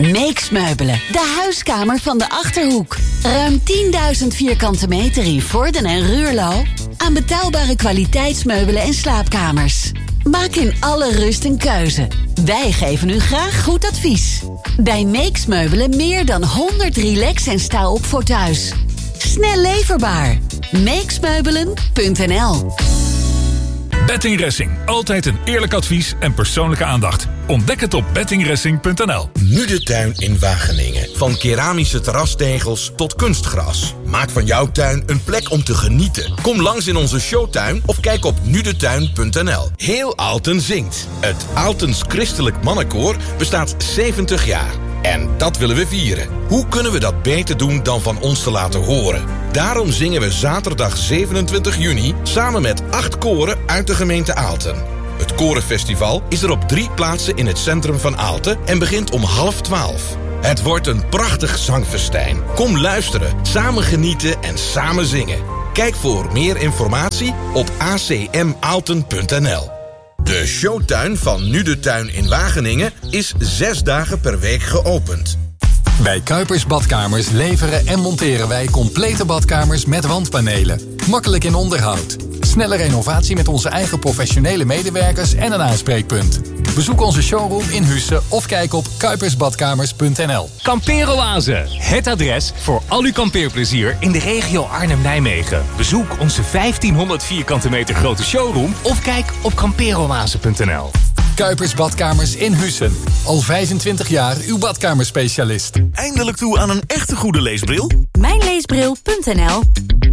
Meeks Meubelen, de huiskamer van de Achterhoek. Ruim 10.000 vierkante meter in Vorden en Ruurlo. Aan betaalbare kwaliteitsmeubelen en slaapkamers. Maak in alle rust een keuze. Wij geven u graag goed advies. Bij Meeks Meubelen meer dan 100 relax- en sta-op voor thuis. Snel leverbaar. Meeksmeubelen.nl. Betting Racing. Altijd een eerlijk advies en persoonlijke aandacht. Ontdek het op bettingracing.nl. Nu de tuin in Wageningen. Van keramische terrastegels tot kunstgras. Maak van jouw tuin een plek om te genieten. Kom langs in onze showtuin of kijk op nudetuin.nl. Heel Aalten zingt. Het Aaltens Christelijk Mannenkoor bestaat 70 jaar. En dat willen we vieren. Hoe kunnen we dat beter doen dan van ons te laten horen? Daarom zingen we zaterdag 27 juni samen met 8 koren uit de gemeente Aalten. Het Korenfestival is er op 3 plaatsen in het centrum van Aalten en begint om 11:30. Het wordt een prachtig zangfestijn. Kom luisteren, samen genieten en samen zingen. Kijk voor meer informatie op acmaalten.nl. De showtuin van Nu de Tuin in Wageningen is 6 dagen per week geopend. Bij Kuipers Badkamers leveren en monteren wij complete badkamers met wandpanelen. Makkelijk in onderhoud. Snelle renovatie met onze eigen professionele medewerkers en een aanspreekpunt. Bezoek onze showroom in Husse of kijk op kuipersbadkamers.nl. Kampeeroase, het adres voor al uw kampeerplezier in de regio Arnhem-Nijmegen. Bezoek onze 1500 vierkante meter grote showroom of kijk op kampeeroase.nl. Kuipers Badkamers in Hussen. Al 25 jaar uw badkamerspecialist. Eindelijk toe aan een echte goede leesbril? Mijnleesbril.nl.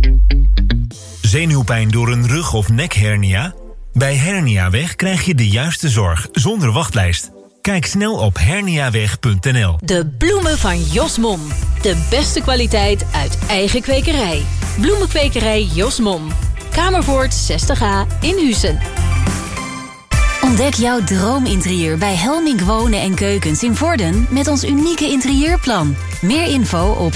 Zenuwpijn door een rug- of nekhernia? Bij Herniaweg krijg je de juiste zorg zonder wachtlijst. Kijk snel op herniaweg.nl. De bloemen van Jos Mom. De beste kwaliteit uit eigen kwekerij. Bloemenkwekerij Jos Mom. Kamervoort 60A in Huissen. Ontdek jouw droominterieur bij Helmink Wonen en Keukens in Vorden met ons unieke interieurplan. Meer info op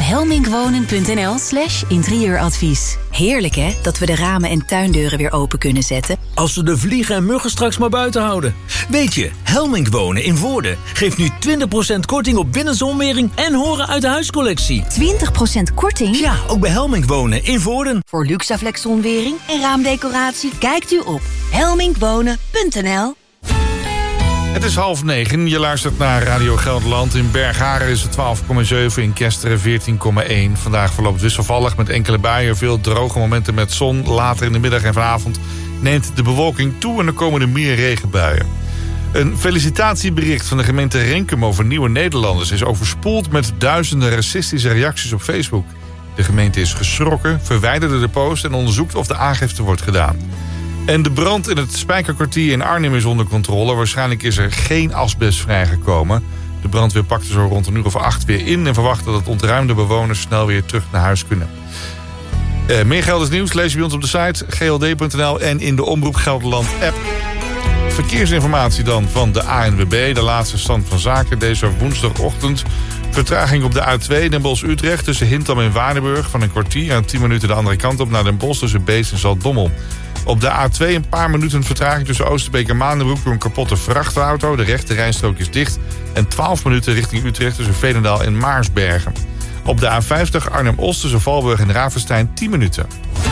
helminkwonen.nl/interieuradvies. Heerlijk hè, dat we de ramen en tuindeuren weer open kunnen zetten. Als we de vliegen en muggen straks maar buiten houden. Weet je, Helmink Wonen in Voorden geeft nu 20% korting op binnenzonwering en horen uit de huiscollectie. 20% korting? Ja, ook bij Helmink Wonen in Voorden. Voor Luxaflex zonwering en raamdecoratie kijkt u op helminkwonen.nl. Het is 8:30. Je luistert naar Radio Gelderland. In Bergharen is het 12,7. In Kesteren 14,1. Vandaag verloopt wisselvallig met enkele buien. Veel droge momenten met zon. Later in de middag en vanavond neemt de bewolking toe en er komen er meer regenbuien. Een felicitatiebericht van de gemeente Renkum over nieuwe Nederlanders is overspoeld met duizenden racistische reacties op Facebook. De gemeente is geschrokken, verwijderde de post en onderzoekt of de aangifte wordt gedaan. En de brand in het Spijkerkwartier in Arnhem is onder controle. Waarschijnlijk is er geen asbest vrijgekomen. De brandweer pakte zo rond 8:00 weer in en verwacht dat het ontruimde bewoners snel weer terug naar huis kunnen. Meer Gelders nieuws lees je bij ons op de site gld.nl en in de Omroep Gelderland app. Verkeersinformatie dan van de ANWB, de laatste stand van zaken deze woensdagochtend. Vertraging op de A2 Den Bosch-Utrecht tussen Hintham en Waardenburg van een kwartier en 10 minuten de andere kant op naar Den Bosch tussen Beest en Zaltbommel. Op de A2 een paar minuten vertraging tussen Oosterbeek en Maandenbroek door een kapotte vrachtauto. De rechte rijstrook is dicht. En 12 minuten richting Utrecht tussen Veenendaal en Maarsbergen. Op de A50 Arnhem-Oost tussen Valburg en Ravenstein 10 minuten.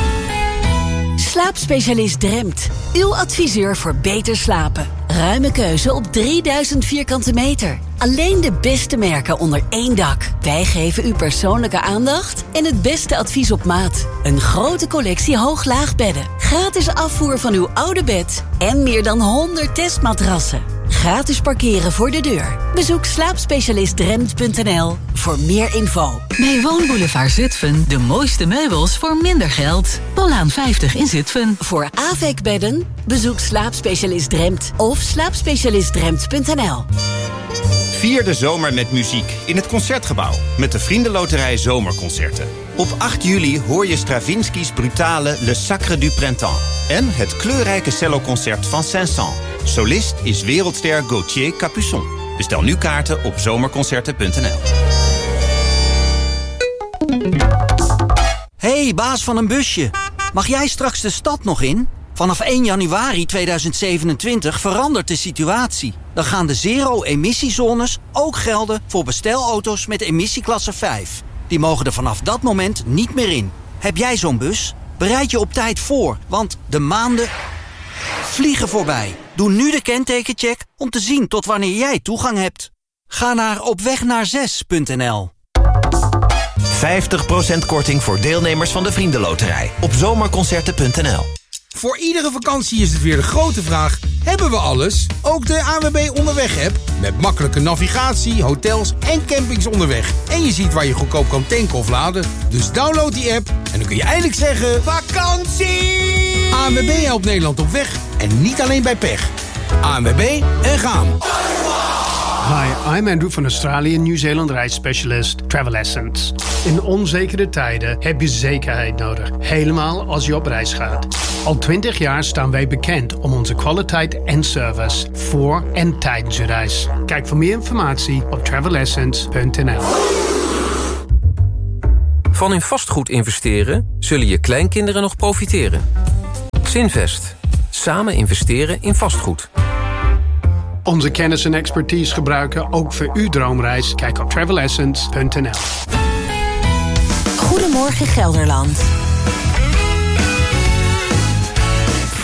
Slaapspecialist Dremt. Uw adviseur voor beter slapen. Ruime keuze op 3000 vierkante meter. Alleen de beste merken onder één dak. Wij geven u persoonlijke aandacht en het beste advies op maat. Een grote collectie hoog-laagbedden. Gratis afvoer van uw oude bed. En meer dan 100 testmatrassen. Gratis parkeren voor de deur. Bezoek slaapspecialistdremt.nl voor meer info. Bij Woonboulevard Zutphen de mooiste meubels voor minder geld. Polaan 50 in Zutphen. Voor AVEC-bedden bezoek slaapspecialist Dremt of slaapspecialistdremt.nl. Vier de zomer met muziek in het Concertgebouw met de Vriendenloterij Zomerconcerten. Op 8 juli hoor je Stravinsky's brutale Le Sacre du Printemps en het kleurrijke celloconcert van Saint-Saëns. Solist is wereldster Gauthier Capuçon. Bestel nu kaarten op zomerconcerten.nl. Hey, baas van een busje. Mag jij straks de stad nog in? Vanaf 1 januari 2027 verandert de situatie. Dan gaan de zero-emissiezones ook gelden voor bestelauto's met emissieklasse 5. Die mogen er vanaf dat moment niet meer in. Heb jij zo'n bus? Bereid je op tijd voor, want de maanden vliegen voorbij. Doe nu de kentekencheck om te zien tot wanneer jij toegang hebt. Ga naar opwegnaar6.nl. 50% korting voor deelnemers van de Vriendenloterij op zomerconcerten.nl. Voor iedere vakantie is het weer de grote vraag: hebben we alles? Ook de ANWB Onderweg-app. Met makkelijke navigatie, hotels en campings onderweg. En je ziet waar je goedkoop kan tanken of laden. Dus download die app en dan kun je eindelijk zeggen: vakantie! ANWB helpt Nederland op weg en niet alleen bij pech. ANWB en gaan. Hi, I'm Andrew van Australië Nieuw-Zeeland reisspecialist Travel Essence. In onzekere tijden heb je zekerheid nodig, helemaal als je op reis gaat. Al 20 jaar staan wij bekend om onze kwaliteit en service voor en tijdens je reis. Kijk voor meer informatie op travelessence.nl. Van in vastgoed investeren zullen je kleinkinderen nog profiteren. Zinvest. Samen investeren in vastgoed. Onze kennis en expertise gebruiken ook voor uw droomreis. Kijk op travelessence.nl. Goedemorgen Gelderland.